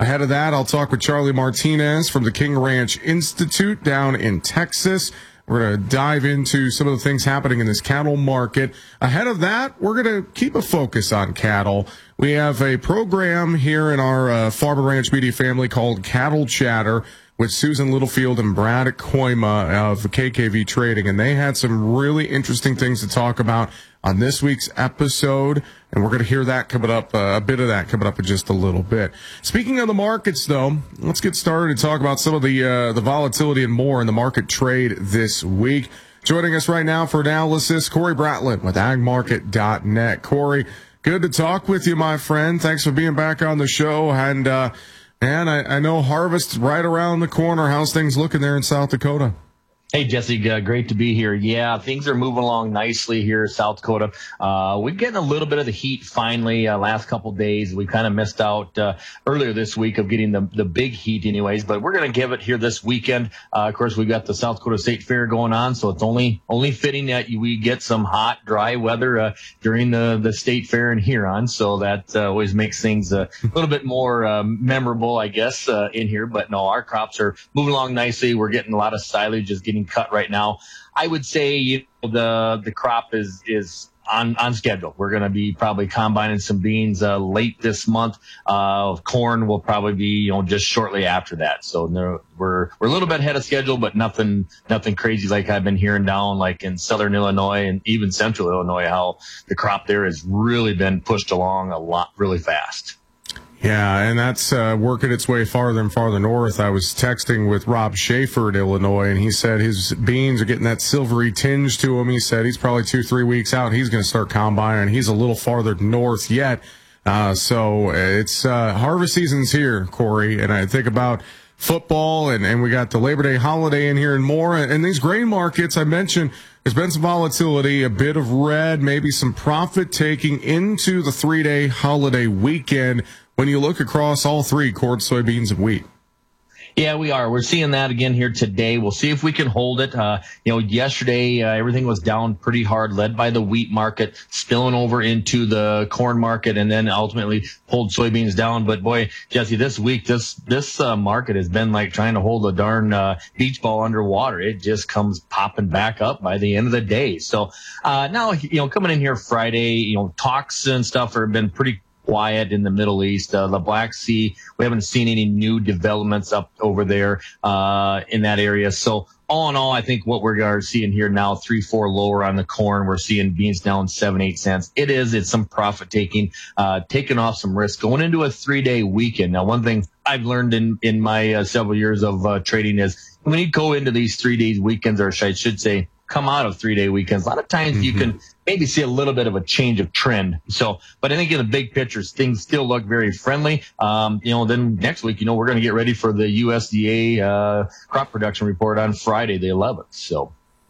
Ahead of that, I'll talk with Charlie Martinez from the King Ranch Institute down in Texas. We're going to dive into some of the things happening in this cattle market. Ahead of that, we're going to keep a focus on cattle. We have a program here in our Farm and Ranch Media family called Cattle Chatter with Susan Littlefield and Brad Koima of KKV Trading, and they had some really interesting things to talk about on this week's episode, and we're going to hear that coming up, a bit of that coming up in just a little bit. Speaking of the markets, though, let's get started and talk about some of the volatility and more in the market trade this week. Joining us right now for analysis, Corey Bratlin with agmarket.net. Corey, good to talk with you, my friend. Thanks for being back on the show. And, man, I know harvest's right around the corner. How's things looking there in South Dakota? Hey, Jesse, great to be here. Yeah, things are moving along nicely here in South Dakota. We're getting a little bit of the heat finally last couple of days. We kind of missed out earlier this week of getting the big heat anyways, but we're going to give it here this weekend. Of course, we've got the South Dakota State Fair going on, so it's only fitting that we get some hot, dry weather during the State Fair in Huron, so that always makes things a little bit more memorable, I guess, in here. But no, our crops are moving along nicely. We're getting a lot of silage is getting cut right now. I would say the crop is on schedule. We're going to be probably combining some beans late this month. Corn will probably be just shortly after that. So we're a little bit ahead of schedule, but nothing crazy like I've been hearing down like in southern Illinois and even central Illinois, how the crop there has really been pushed along a lot really fast. Yeah, and that's working its way farther and farther north. I was texting with Rob Schaefer in Illinois, and he said his beans are getting that silvery tinge to him. He said he's probably 2-3 weeks out. He's going to start combining. He's a little farther north yet. So it's harvest season's here, Corey, and I think about football, and we got the Labor Day holiday in here and more. And these grain markets, I mentioned, there's been some volatility, a bit of red, maybe some profit taking into the 3-day holiday weekend when you look across all three, corn, soybeans, and wheat. Yeah, we are. We're seeing that again here today. We'll see if we can hold it. Yesterday, everything was down pretty hard, led by the wheat market, spilling over into the corn market, and then ultimately pulled soybeans down. But boy, Jesse, this week, this market has been like trying to hold a darn beach ball underwater. It just comes popping back up by the end of the day. So now, coming in here Friday, talks and stuff have been pretty quiet in the Middle East. The Black Sea, we haven't seen any new developments up over there in that area. So all in all, I think what we're seeing here now, 3-4 lower on the corn. We're seeing beans down 7-8 cents. It's some profit taking, taking off some risk going into a 3-day weekend. Now, one thing I've learned in my several years of trading is when you go into these 3 days weekends, or I should say, come out of 3-day weekends, a lot of times you can maybe see a little bit of a change of trend. So, but I think in the big picture, things still look very friendly. Then next week, we're going to get ready for the USDA crop production report on Friday, the 11th. So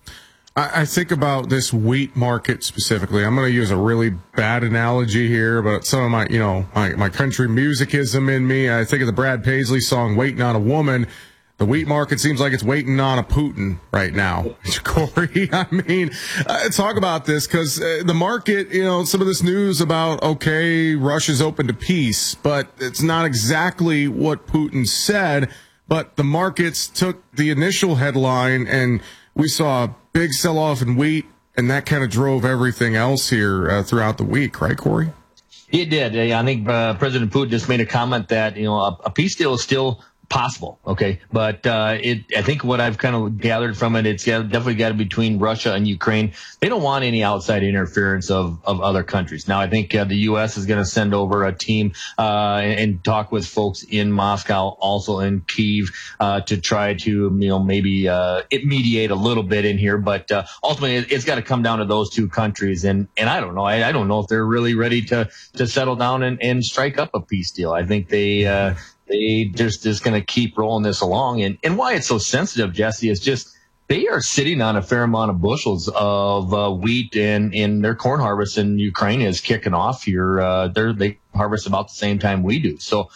I think about this wheat market specifically. I'm going to use a really bad analogy here, but some of my country musicism in me. I think of the Brad Paisley song, Waiting on a Woman. The wheat market seems like it's waiting on a Putin right now. Corey, I mean, talk about this because the market, some of this news about, okay, Russia's open to peace, but it's not exactly what Putin said. But the markets took the initial headline and we saw a big sell-off in wheat, and that kind of drove everything else here throughout the week, right, Corey? It did. I think President Putin just made a comment that, a peace deal is still possible. Okay. But, I think what I've kind of gathered from it, it's definitely got to be between Russia and Ukraine. They don't want any outside interference of other countries. Now, I think the U.S. is going to send over a team, and talk with folks in Moscow, also in Kyiv, to try to, maybe, mediate a little bit in here. But, ultimately it's got to come down to those two countries. And I don't know. I don't know if they're really ready to settle down and strike up a peace deal. I think they're just going to keep rolling this along. And why it's so sensitive, Jesse, is just they are sitting on a fair amount of bushels of wheat, and their corn harvest in Ukraine is kicking off here. They harvest about the same time we do. So,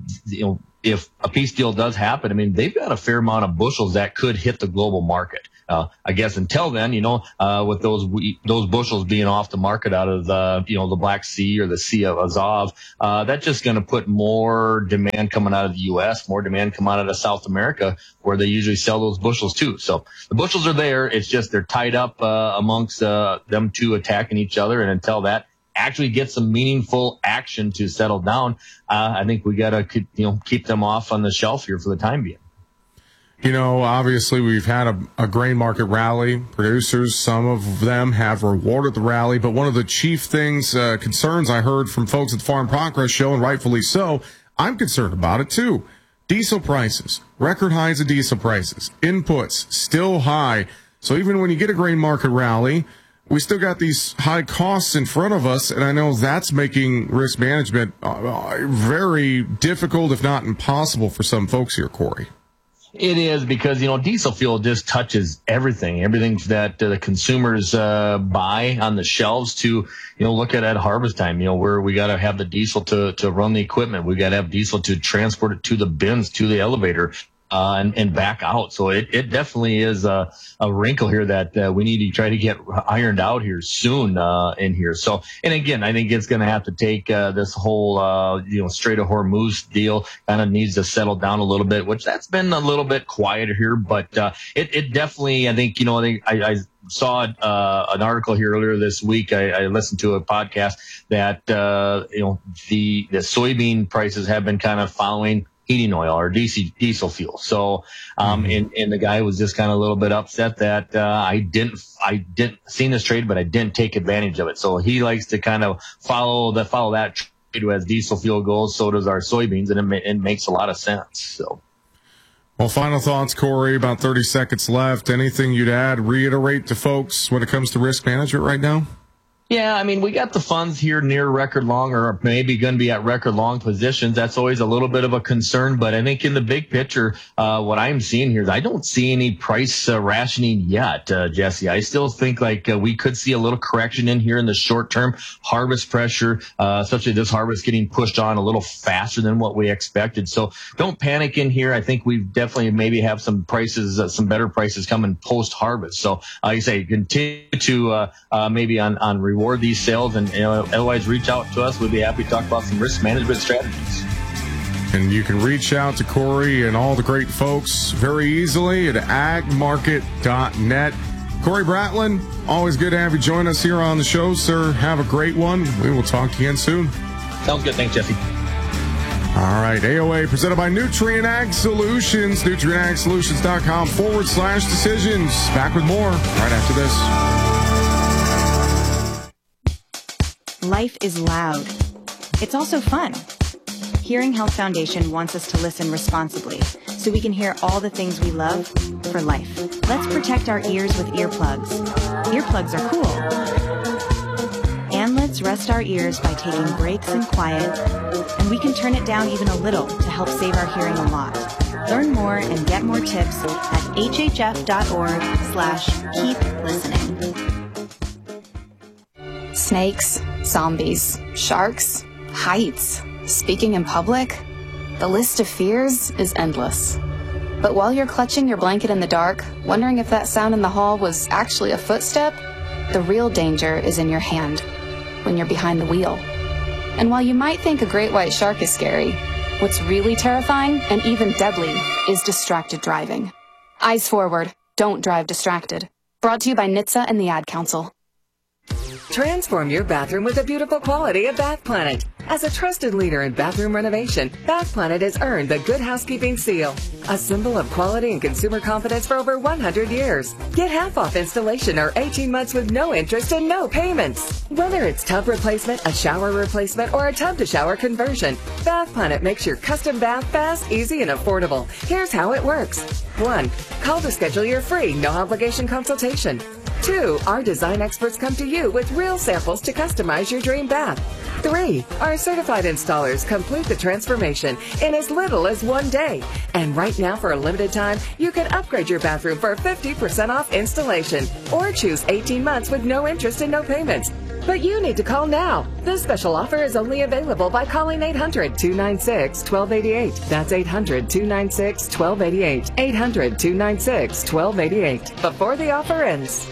if a peace deal does happen, they've got a fair amount of bushels that could hit the global market. I guess until then, with those bushels being off the market out of the Black Sea or the Sea of Azov, that's just going to put more demand coming out of the U.S., more demand coming out of South America, where they usually sell those bushels too. So the bushels are there. It's just they're tied up amongst them two attacking each other, and until that actually get some meaningful action to settle down, I think we got to keep them off on the shelf here for the time being. Obviously we've had a grain market rally. Producers, some of them have rewarded the rally, but one of the chief concerns I heard from folks at the Farm Progress Show, and rightfully so, I'm concerned about it too. Diesel prices, record highs of diesel prices, inputs still high. So even when you get a grain market rally, we still got these high costs in front of us, and I know that's making risk management very difficult, if not impossible, for some folks here, Corey. It is, because, diesel fuel just touches everything that the consumers buy on the shelves to, look at harvest time, where we got to have the diesel to run the equipment. We got to have diesel to transport it to the bins, to the elevator. And back out. So it definitely is a wrinkle here that we need to try to get ironed out here soon in here. So, and again, I think it's going to have to take this whole Strait of Hormuz deal kind of needs to settle down a little bit, which that's been a little bit quieter here, but it definitely, I think, I saw an article here earlier this week. I listened to a podcast that the soybean prices have been kind of following heating oil or diesel fuel. So, and the guy was just kind of a little bit upset that I didn't seen this trade, but I didn't take advantage of it. So he likes to kind of follow that trade as diesel fuel goes. So does our soybeans, and it makes a lot of sense. So. Well, final thoughts, Corey, about 30 seconds left. Anything you'd add, reiterate to folks when it comes to risk management right now? Yeah, I mean, we got the funds here near record long, or maybe going to be at record long positions. That's always a little bit of a concern. But I think in the big picture, what I'm seeing here is I don't see any price rationing yet, Jesse. I still think we could see a little correction in here in the short term. Harvest pressure, especially this harvest getting pushed on a little faster than what we expected. So don't panic in here. I think we definitely maybe have some prices, some better prices coming post harvest. So like I say, continue to maybe on reward these sales, and otherwise reach out to us. We'd be happy to talk about some risk management strategies. And you can reach out to Corey and all the great folks very easily at agmarket.net. Corey Bratlin, always good to have you join us here on the show, sir. Have a great one. We will talk to you again soon. Sounds good. Thanks, Jesse. All right, AOA presented by Nutrien Ag Solutions, nutrienagsolutions.com/decisions. Back with more right after this. Life is loud. It's also fun. Hearing Health Foundation wants us to listen responsibly so we can hear all the things we love for life. Let's protect our ears with earplugs. Earplugs are cool. And let's rest our ears by taking breaks in quiet, and we can turn it down even a little to help save our hearing a lot. Learn more and get more tips at hhf.org/keep-listening. Snakes, zombies, sharks, heights, speaking in public. The list of fears is endless. But while you're clutching your blanket in the dark, wondering if that sound in the hall was actually a footstep, the real danger is in your hand, when you're behind the wheel. And while you might think a great white shark is scary, what's really terrifying and even deadly is distracted driving. Eyes forward, don't drive distracted. Brought to you by NHTSA and the Ad Council. Transform your bathroom with the beautiful quality of Bath Planet. As a trusted leader in bathroom renovation, Bath Planet has earned the Good Housekeeping Seal, a symbol of quality and consumer confidence for over 100 years. Get half off installation or 18 months with no interest and no payments. Whether it's tub replacement, a shower replacement, or a tub-to-shower conversion, Bath Planet makes your custom bath fast, easy, and affordable. Here's how it works. 1. Call to schedule your free, no-obligation consultation. 2. Our design experts come to you with real samples to customize your dream bath. 3. Our certified installers complete the transformation in as little as 1 day. And right now, for a limited time, you can upgrade your bathroom for 50% off installation or choose 18 months with no interest and no payments. But you need to call now. This special offer is only available by calling 800-296-1288. That's 800-296-1288. 800-296-1288. Before the offer ends.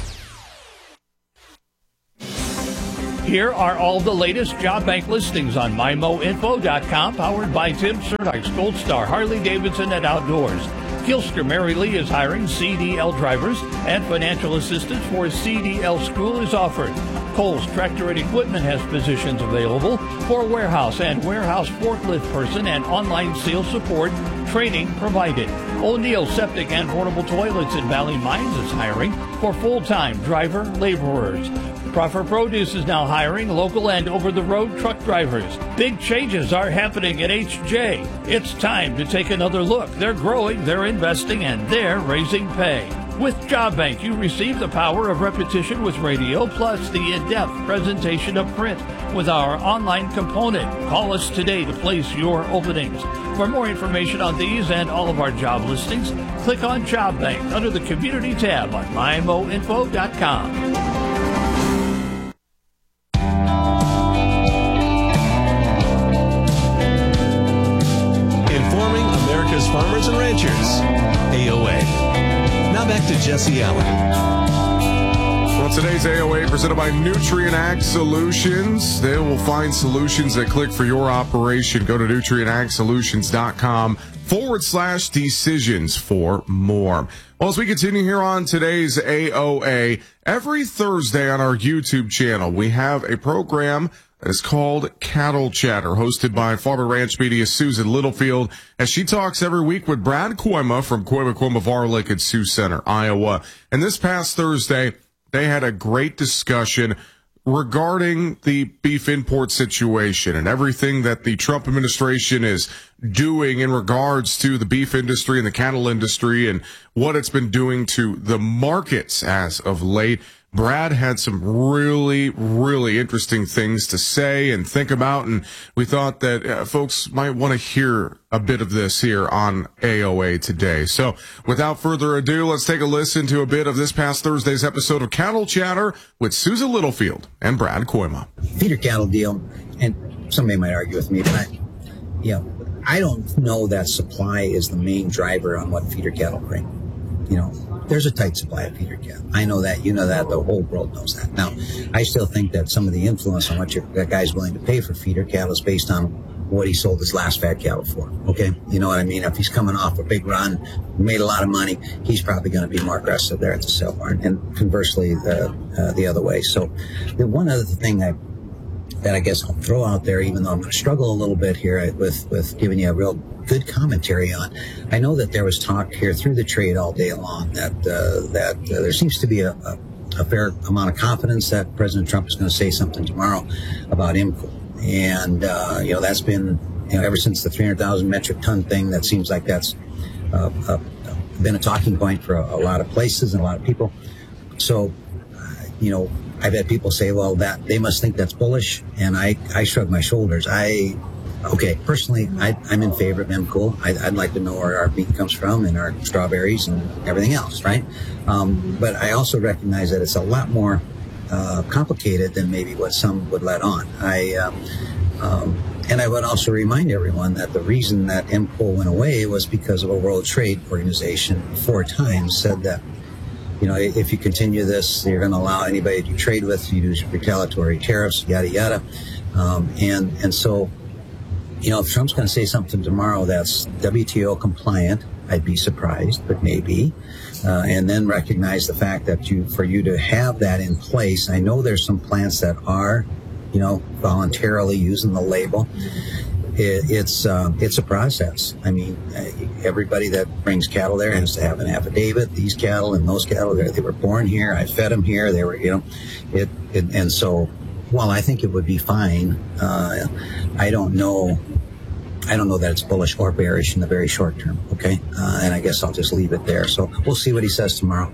Here are all the latest job bank listings on MyMoInfo.com, powered by Tim Cernick's Gold Star Harley-Davidson and Outdoors. Gilster Mary Lee is hiring CDL drivers, and financial assistance for CDL school is offered. Kohl's Tractor and Equipment has positions available for warehouse and warehouse forklift person and online sales support, training provided. O'Neill Septic and Portable Toilets in Valley Mines is hiring for full-time driver laborers. Crawford Produce is now hiring local and over-the-road truck drivers. Big changes are happening at HJ. It's time to take another look. They're growing, they're investing, and they're raising pay. With Job Bank, you receive the power of repetition with radio, plus the in-depth presentation of print with our online component. Call us today to place your openings. For more information on these and all of our job listings, click on Job Bank under the Community tab on MyMoInfo.com. Farmers and ranchers, AOA. Now back to Jesse Allen. Well, today's AOA presented by Nutrient Ag Solutions. They will find solutions that click for your operation. Go to nutrientagsolutions.com/decisions for more. Well, as we continue here on today's AOA, every Thursday on our YouTube channel, we have a program that is called Cattle Chatter, hosted by Farmer Ranch Media's Susan Littlefield, as she talks every week with Brad Koima from Koima Varlick at Sioux Center, Iowa. And this past Thursday, they had a great discussion regarding the beef import situation and everything that the Trump administration is doing in regards to the beef industry and the cattle industry and what it's been doing to the markets as of late. Brad had some really, really interesting things to say and think about, and we thought that folks might want to hear a bit of this here on AOA today. So without further ado, let's take a listen to a bit of this past Thursday's episode of Cattle Chatter with Susan Littlefield and Brad Koima. Feeder cattle deal, and somebody might argue with me, but I don't know that supply is the main driver on what feeder cattle bring. There's a tight supply of feeder cattle. I know that. You know that. The whole world knows that. Now, I still think that some of the influence on what that guy's willing to pay for feeder cattle is based on what he sold his last fat cattle for. Okay? You know what I mean? If he's coming off a big run, made a lot of money, he's probably going to be more aggressive there at the sale barn. And conversely, the other way. So the one other thing that I guess I'll throw out there, even though I'm going to struggle a little bit here with giving you a real good commentary on. I know that there was talk here through the trade all day long that there seems to be a fair amount of confidence that President Trump is going to say something tomorrow about IMCO. And, that's been, ever since the 300,000 metric ton thing, that seems like that's been a talking point for a lot of places and a lot of people. So, I've had people say, well, that they must think that's bullish. And I shrug my shoulders. Personally, I'm in favor of IMCO. I'd like to know where our meat comes from and our strawberries and everything else, right? But I also recognize that it's a lot more complicated than maybe what some would let on. And I would also remind everyone that the reason that IMCO went away was because of a World Trade Organization 4 times said that, if you continue this, you're going to allow anybody you trade with to use retaliatory tariffs, yada, yada. And so, if Trump's going to say something tomorrow that's WTO compliant, I'd be surprised, but maybe. And then recognize the fact that for you to have that in place, I know there's some plants that are, voluntarily using the label. It's a process. I mean, everybody that brings cattle there has to have an affidavit. These cattle and those cattle, they were born here. I fed them here. They were, and so while I think it would be fine, I don't know that it's bullish or bearish in the very short term. Okay. And I guess I'll just leave it there. So we'll see what he says tomorrow.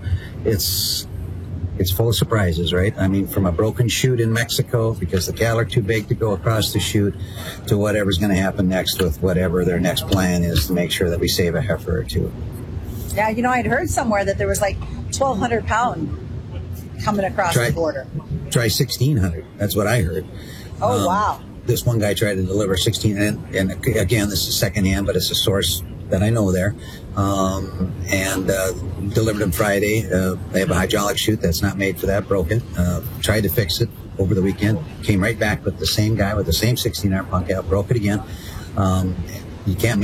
It's full of surprises, right? I mean, from a broken chute in Mexico because the cattle are too big to go across the chute to whatever's going to happen next with whatever their next plan is to make sure that we save a heifer or two. Yeah, I'd heard somewhere that there was like 1,200 pound coming across the border. try 1,600. That's what I heard. Oh, wow. This one guy tried to deliver 16, and again, this is secondhand, but it's a source that I know there. And delivered them Friday. They have a hydraulic chute that's not made for that, broke it. Tried to fix it over the weekend. Came right back with the same guy with the same 16-hour punk out, broke it again. You can't